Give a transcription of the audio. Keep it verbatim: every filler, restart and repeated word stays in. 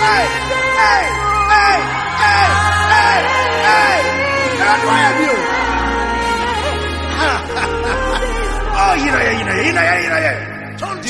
hey, hey, hey, hey, hey, hey. That's why I'm you. Oh, you know, you know, you know, you know, you know.